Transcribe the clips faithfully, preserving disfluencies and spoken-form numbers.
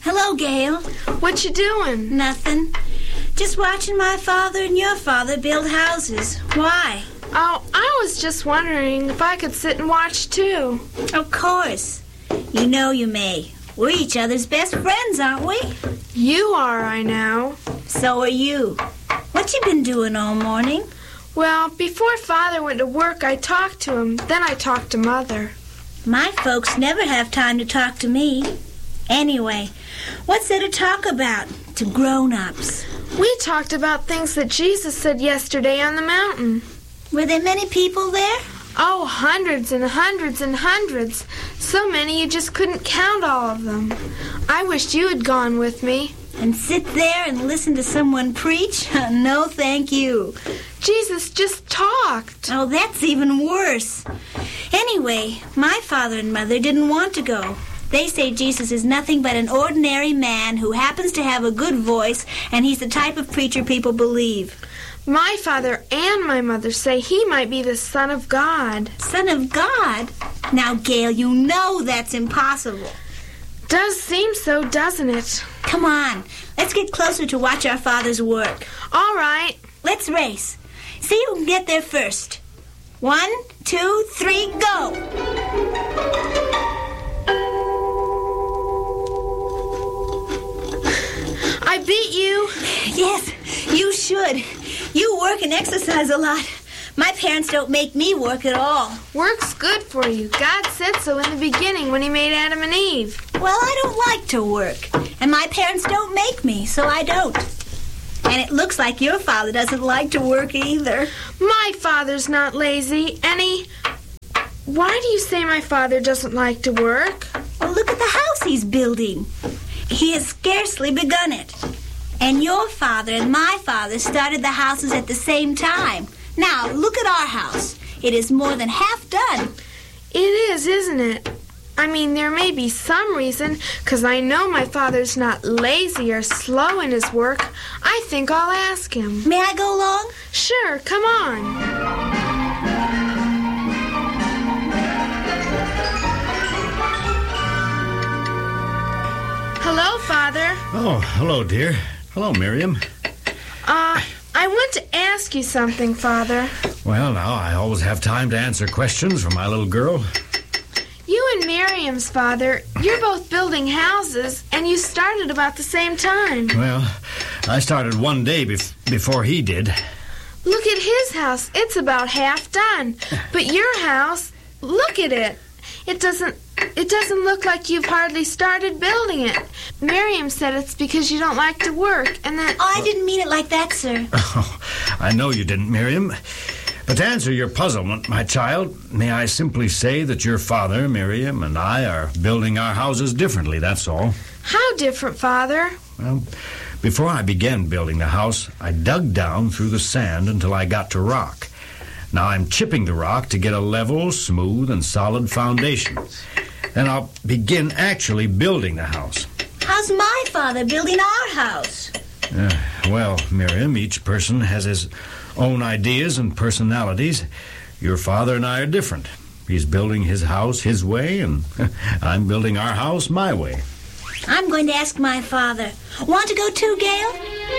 Hello, Gail. What you doing? Nothing. Just watching my father and your father build houses. Why? Oh, I was just wondering if I could sit and watch, too. Of course. You know you may. We're each other's best friends, aren't we? You are, I know. So are you. What you been doing all morning? Well, before Father went to work, I talked to him. Then I talked to Mother. My folks never have time to talk to me. Anyway, what's there to talk about to grown-ups? We talked about things that Jesus said yesterday on the mountain. Were there many people there? Oh, hundreds and hundreds and hundreds. So many you just couldn't count all of them. I wished you had gone with me. And sit there and listen to someone preach? No, thank you. Jesus just talked. Oh, that's even worse. Anyway, my father and mother didn't want to go. They say Jesus is nothing but an ordinary man who happens to have a good voice, and he's the type of preacher people believe. My father and my mother say he might be the Son of God. Son of God? Now, Gail, you know that's impossible. Does seem so, doesn't it? Come on, let's get closer to watch our father's work. All right. Let's race. See who can get there first. One, two, three, go! I beat you. Yes, you should. You work and exercise a lot. My parents don't make me work at all. Work's good for you. God said so in the beginning when he made Adam and Eve. Well, I don't like to work. And my parents don't make me, so I don't. And it looks like your father doesn't like to work either. My father's not lazy, and he... Why do you say my father doesn't like to work? Well, look at the house he's building. He has scarcely begun it. And your father and my father started the houses at the same time. Now, look at our house. It is more than half done. It is, isn't it? I mean, there may be some reason, because I know my father's not lazy or slow in his work. I think I'll ask him. May I go along? Sure, come on. Hello, Father. Oh, hello, dear. Hello, Miriam. Uh, I want to ask you something, Father. Well, now, I always have time to answer questions from my little girl. You and Miriam's father, you're both building houses, and you started about the same time. Well, I started one day bef- before he did. Look at his house. It's about half done. But your house, look at it. It doesn't it doesn't look like you've hardly started building it. Miriam said it's because you don't like to work, and that... Oh, I didn't mean it like that, sir. Oh, I know you didn't, Miriam. But to answer your puzzlement, my child, may I simply say that your father, Miriam, and I are building our houses differently, that's all. How different, Father? Well, before I began building the house, I dug down through the sand until I got to rock. Now I'm chipping the rock to get a level, smooth, and solid foundation. Then I'll begin actually building the house. How's my father building our house? Uh, well, Miriam, each person has his own ideas and personalities. Your father and I are different. He's building his house his way, and I'm building our house my way. I'm going to ask my father. Want to go too, Gail?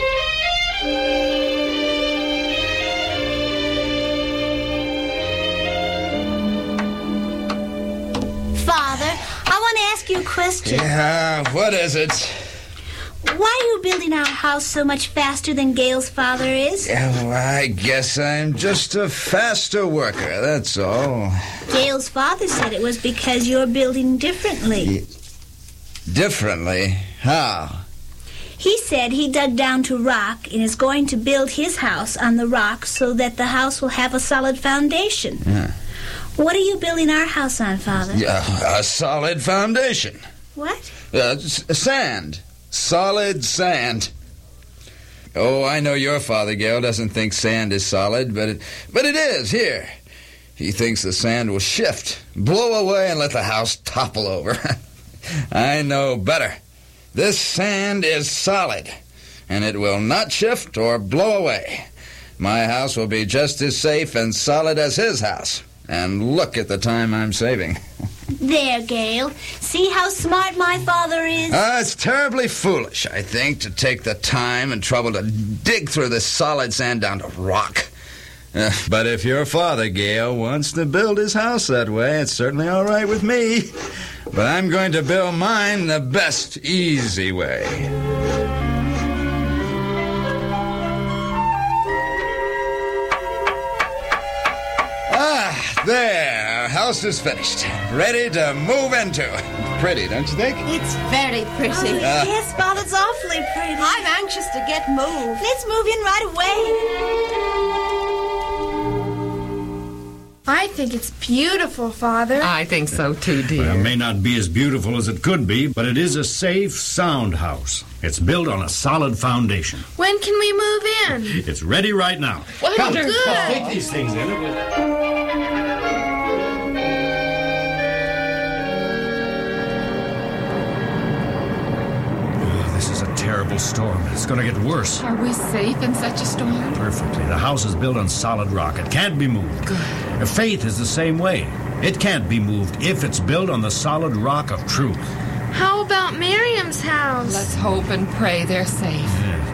Father, I want to ask you a question. Yeah, what is it? Why are you building our house so much faster than Gail's father is? Yeah, well, I guess I'm just a faster worker, that's all. Gail's father said it was because you're building differently. Yeah. Differently? How? He said he dug down to rock and is going to build his house on the rock so that the house will have a solid foundation. Yeah. What are you building our house on, Father? Yeah, a solid foundation. What? Uh, s- sand. Solid sand. Oh, I know your father, Gail, doesn't think sand is solid, but it, but it is, here. He thinks the sand will shift, blow away, and let the house topple over. I know better. This sand is solid, and it will not shift or blow away. My house will be just as safe and solid as his house. And look at the time I'm saving. There, Gale. See how smart my father is? Uh, it's terribly foolish, I think, to take the time and trouble to dig through this solid sand down to rock. Uh, but if your father, Gale, wants to build his house that way, it's certainly all right with me. But I'm going to build mine the best, easy way. Ah, there. Our house is finished. Ready to move into. Pretty, don't you think? It's very pretty. Oh, Uh, yes, Father's awfully pretty. I'm anxious to get moved. Let's move in right away. I think it's beautiful, Father. I think so too, dear. Well, it may not be as beautiful as it could be, but it is a safe, sound house. It's built on a solid foundation. When can we move in? It's ready right now. Wonderful. Good. Take these things in. Oh, this is a terrible storm. It's going to get worse. Are we safe in such a storm? Perfectly. The house is built on solid rock. It can't be moved. Good. Faith is the same way. It can't be moved if it's built on the solid rock of truth. How about Miriam's house? Let's hope and pray they're safe. Yeah.